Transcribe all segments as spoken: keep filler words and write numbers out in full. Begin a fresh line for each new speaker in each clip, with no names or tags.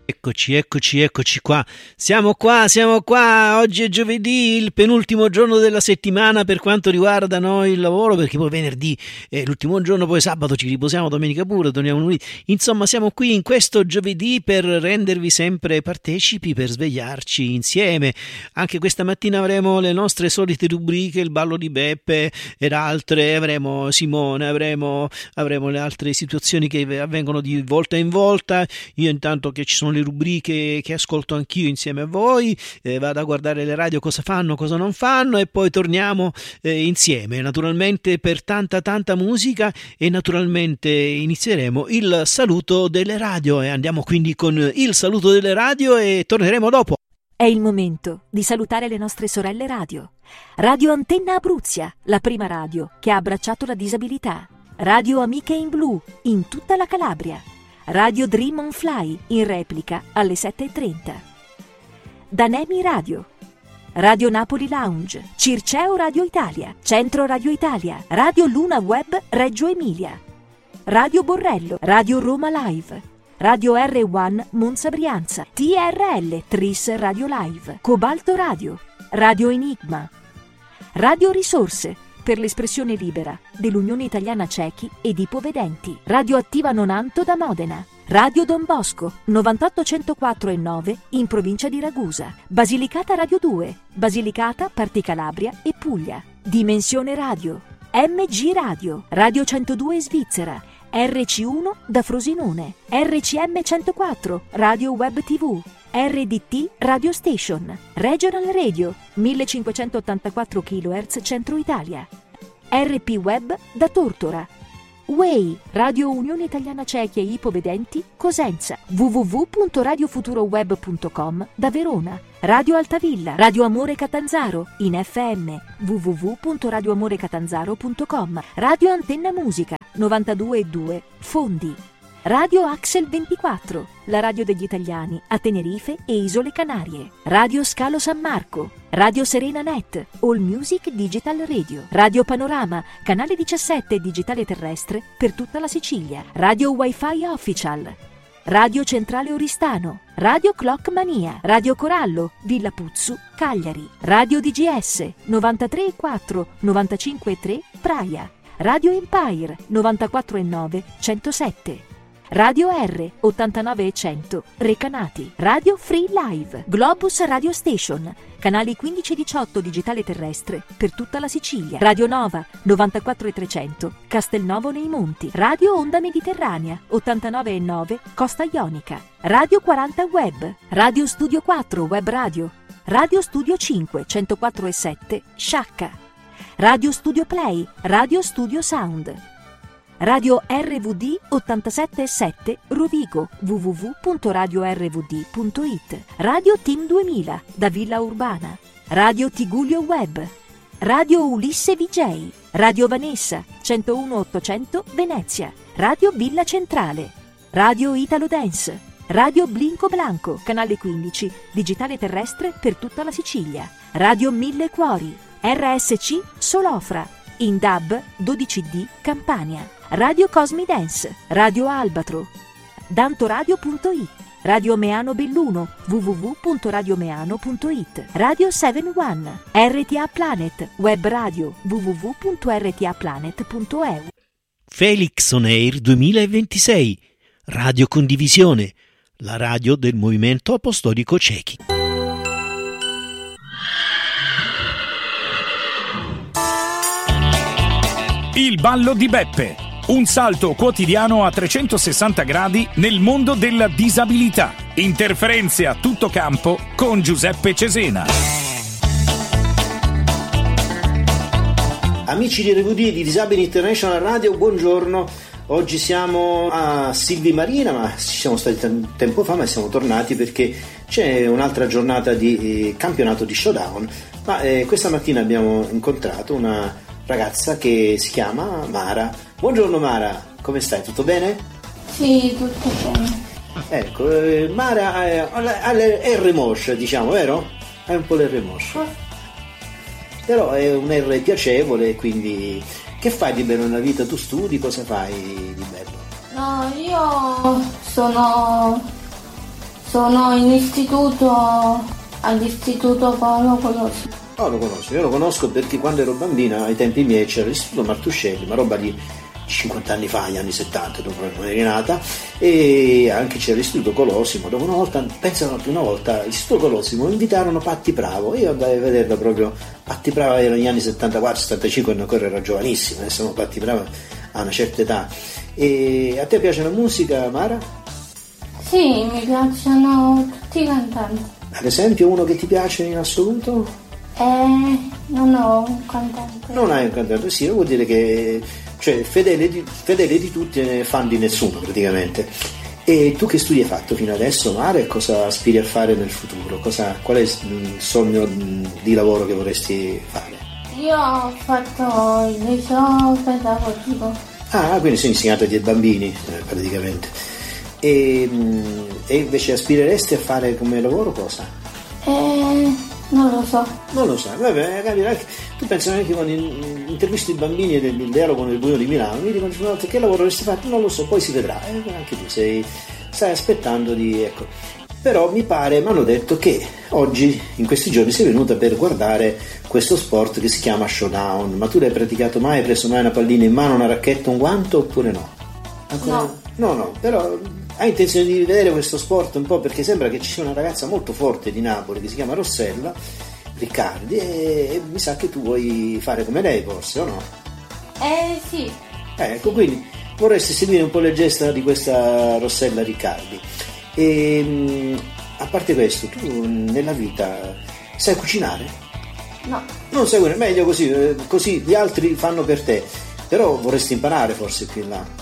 Eccoci, eccoci, eccoci qua. Siamo qua, siamo qua. Oggi è giovedì, il penultimo giorno della settimana per quanto riguarda noi il lavoro, perché poi venerdì è l'ultimo giorno, poi sabato ci riposiamo, domenica pure, torniamo lunedì. Insomma, siamo qui in questo giovedì per rendervi sempre partecipi, per svegliarci insieme. Anche questa mattina avremo le nostre solite rubriche, il ballo di Beppe ed altre, avremo Simone, avremo, avremo le altre situazioni che avvengono di volta in volta. Io intanto che ci sono le rubriche che ascolto anch'io insieme a voi, eh, vado a guardare le radio cosa fanno, cosa non fanno e poi torniamo eh, insieme, naturalmente per tanta tanta musica, e naturalmente inizieremo il saluto delle radio e andiamo quindi con il saluto delle radio e torneremo dopo.
È il momento di salutare le nostre sorelle radio. Radio Antenna Abruzia, la prima radio che ha abbracciato la disabilità. Radio Amiche in Blu, in tutta la Calabria. Radio Dream on Fly, in replica alle sette e trenta. Danemi Radio. Radio Napoli Lounge, Circeo Radio Italia, Centro Radio Italia, Radio Luna Web Reggio Emilia. Radio Borrello, Radio Roma Live. Radio R uno Monza Brianza, T R L Tris Radio Live, Cobalto Radio, Radio Enigma, Radio Risorse per l'espressione libera dell'Unione Italiana Ciechi ed Ipovedenti, Radio Attiva Nonanto da Modena, Radio Don Bosco novantotto centoquattro e nove in provincia di Ragusa, Basilicata Radio due, Basilicata, Parti Calabria e Puglia, Dimensione Radio, M G Radio, Radio centodue Svizzera, R C uno da Frosinone, R C M centoquattro, Radio Web tivù, R D T Radio Station, Regional Radio, millecinquecentottantaquattro chilohertz Centro Italia, R P Web da Tortora, W E I, Radio Unione Italiana Ciechi e Ipovedenti, Cosenza, w w w punto radio futuro web punto com da Verona, Radio Altavilla, Radio Amore Catanzaro, in F M, w w w punto radio amore catanzaro punto com, Radio Antenna Musica, novantadue e due, Fondi, Radio Axel ventiquattro, la radio degli italiani a Tenerife e Isole Canarie, Radio Scalo San Marco, Radio Serena Net, All Music Digital Radio, Radio Panorama, canale diciassette digitale terrestre per tutta la Sicilia, Radio Wi-Fi Official, Radio Centrale Oristano, Radio Clock Mania, Radio Corallo, Villa Puzzu, Cagliari, Radio D G S, novantatré e quattro, novantacinque e tre, Praia, Radio Empire, novantaquattro e nove, centosette, Radio R, ottantanove e cento, Recanati, Radio Free Live, Globus Radio Station, canali quindici e diciotto digitale terrestre per tutta la Sicilia, Radio Nova, novantaquattro e trecento, Castelnuovo nei Monti, Radio Onda Mediterranea, ottantanove e nove, Costa Ionica, Radio quaranta Web, Radio Studio quattro Web Radio, Radio Studio cinque, centoquattro e sette, Sciacca, Radio Studio Play, Radio Studio Sound, Radio R V D ottantasette e sette Rovigo, w w w punto radio r v d punto i t, Radio Team duemila da Villa Urbana, Radio Tigullio Web, Radio Ulisse V J, Radio Vanessa centouno ottocento Venezia, Radio Villa Centrale, Radio Italo Dance, Radio Blinco Blanco, canale quindici, digitale terrestre per tutta la Sicilia, Radio Mille Cuori, R S C Solofra, in D A B dodici D Campania, Radio Cosmi Dance, Radio Albatro, dantoradio punto i t, Radio Meano Belluno, w w w punto radio meano punto i t, Radio sette uno, R T A Planet, Web Radio, w w w punto r t a planet punto e u.
Felix On Air duemilaventisei, Radio Condivisione, la radio del Movimento Apostolico Ciechi.
Il ballo di Beppe, un salto quotidiano a trecentosessanta gradi nel mondo della disabilità. Interferenze a tutto campo con Giuseppe Cesena.
Amici di R V D di Disabili International Radio, buongiorno. Oggi siamo a Silvi Marina, ma ci siamo stati t- tempo fa, ma siamo tornati perché c'è un'altra giornata di eh, campionato di showdown. Ma eh, questa mattina abbiamo incontrato una ragazza che si chiama Mara. Buongiorno Mara, come stai? Tutto bene?
Sì, tutto bene.
Ecco, eh, Mara ha l'R moscia, diciamo, vero? Hai un po' l'R moscia. Però è un R piacevole, quindi che fai di bello nella vita? Tu studi, cosa fai di bello?
No, io sono Sono in istituto, all'istituto Paolo Colosimo.
Oh, lo conosco, io lo conosco perché quando ero bambina, ai tempi miei, c'era l'istituto Martuscelli, ma roba di cinquanta anni fa, gli anni settanta, dopo non eri nata, e anche c'era l'istituto Colosimo. Dopo una volta, pensano che una volta l'istituto Colosimo invitarono Patti Bravo, io andai a vederla proprio. Patti Bravo era negli anni settantaquattro settantacinque, quando ancora era giovanissima, adesso Patti Bravo ha una certa età. E a te piace la musica, Mara?
Sì, mi piacciono tutti i cantanti.
Ad esempio uno che ti piace in assoluto?
Eh, non ho un cantante.
Non hai un cantante, sì, vuol dire che cioè fedele di, fedele di tutti e fan di nessuno praticamente. E tu che studi hai fatto fino adesso, Mara, e cosa aspiri a fare nel futuro? Cosa, qual è il sogno di lavoro che vorresti fare?
Io ho fatto il liceo pedagogico.
Ah, quindi sei insegnata ai bambini eh, praticamente. E, e invece aspireresti a fare come lavoro cosa?
Eh, non lo so.
Non lo sai, vabbè, capirai. Tu pensi anche quando intervisto i bambini del dialogo nel buio di Milano, mi dicono che lavoro vorresti fare? Non lo so, poi si vedrà. Eh, anche tu sei, stai aspettando di, ecco. Però mi pare, mi hanno detto che oggi, in questi giorni, sei venuta per guardare questo sport che si chiama Showdown. Ma tu l'hai praticato mai? Hai preso mai una pallina in mano, una racchetta, un guanto oppure no? Ancora?
No.
No, no, però hai intenzione di vedere questo sport un po', perché sembra che ci sia una ragazza molto forte di Napoli che si chiama Rossella Riccardi e, e mi sa che tu vuoi fare come lei forse, o no?
Eh, sì.
Eh, ecco, quindi vorresti seguire un po' le gesta di questa Rossella Riccardi. E a parte questo, tu nella vita sai cucinare?
No.
Non sai cucinare, meglio così, così gli altri fanno per te, però vorresti imparare forse più in là.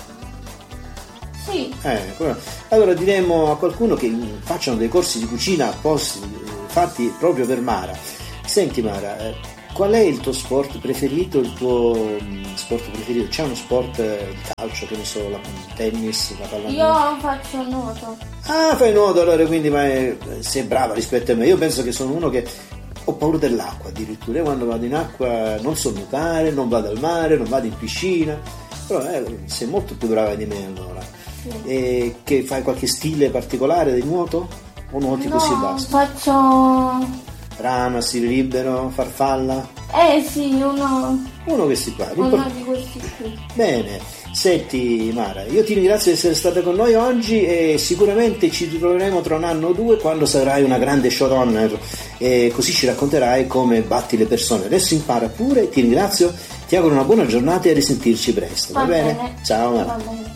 Sì.
Eh, allora diremo a qualcuno che facciano dei corsi di cucina apposta, fatti proprio per Mara. Senti Mara, eh, qual è il tuo sport preferito, il tuo mh, sport preferito? C'è uno sport, eh, il calcio, che ne so, la, il tennis, la pallamano?
Io faccio nuoto.
Ah, fai nuoto allora, quindi vai, sei brava rispetto a me. Io penso che sono uno che ho paura dell'acqua addirittura. Io quando vado in acqua non so nuotare, non vado al mare, non vado in piscina. Però eh, sei molto più brava di me allora. E che fai qualche stile particolare di nuoto? O nuoti
No,
così e basta?
faccio...
Rana, stile libero, farfalla?
Eh sì, uno...
Uno che si fa.
uno di questi qui.
Bene, senti Mara, io ti ringrazio di essere stata con noi oggi e sicuramente ci ritroveremo tra un anno o due quando sarai una grande showrunner e così ci racconterai come batti le persone. Adesso impara pure, ti ringrazio, ti auguro una buona giornata e a risentirci presto, va,
Va
bene?
bene.
Ciao Mara.
Va bene.